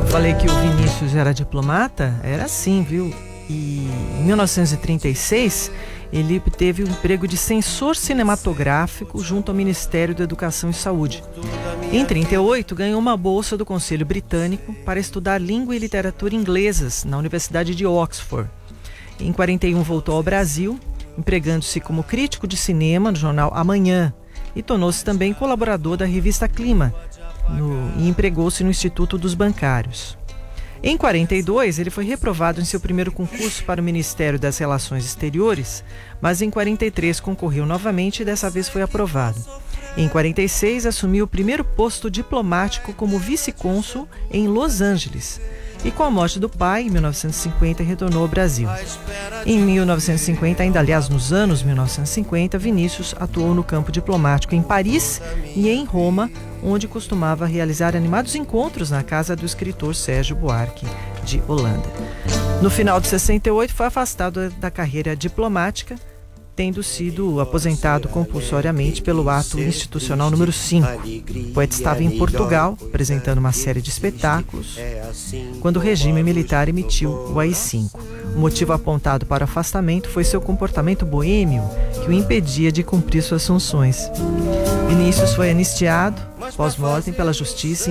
falei que o Vinícius era diplomata, era assim, viu? E em 1936 ele teve o emprego de censor cinematográfico junto ao Ministério da Educação e Saúde. Em 1938 ganhou uma bolsa do Conselho Britânico para estudar língua e literatura inglesas na Universidade de Oxford. Em 1941 voltou ao Brasil, empregando-se como crítico de cinema no jornal Amanhã, e tornou-se também colaborador da revista Clima e empregou-se no Instituto dos Bancários. Em 1942, ele foi reprovado em seu primeiro concurso para o Ministério das Relações Exteriores, mas em 1943 concorreu novamente e dessa vez foi aprovado. Em 1946, assumiu o primeiro posto diplomático como vice-cônsul em Los Angeles. E com a morte do pai, em 1950, retornou ao Brasil. Em 1950, nos anos 1950, Vinícius atuou no campo diplomático em Paris e em Roma, onde costumava realizar animados encontros na casa do escritor Sérgio Buarque de Holanda. No final de 68, foi afastado da carreira diplomática, tendo sido aposentado compulsoriamente pelo ato institucional número 5. O poeta estava em Portugal, apresentando uma série de espetáculos, quando o regime militar emitiu o AI-5. O motivo apontado para o afastamento foi seu comportamento boêmio, que o impedia de cumprir suas funções. Vinícius foi anistiado pós-mortem pela Justiça em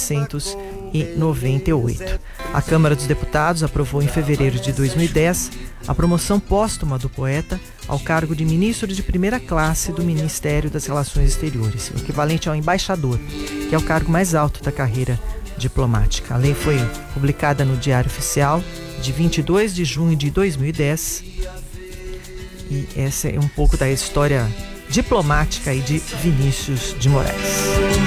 1998. A Câmara dos Deputados aprovou em fevereiro de 2010 a promoção póstuma do poeta ao cargo de ministro de primeira classe do Ministério das Relações Exteriores, o equivalente ao embaixador, que é o cargo mais alto da carreira diplomática. A lei foi publicada no Diário Oficial de 22 de junho de 2010 e essa é um pouco da história diplomática aí de Vinícius de Moraes.